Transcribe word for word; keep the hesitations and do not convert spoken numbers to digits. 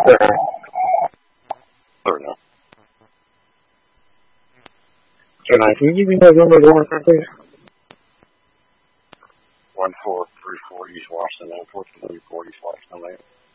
There. There now. Can I can you give me that number one right there? One four three four East Washington, four three four East Washington.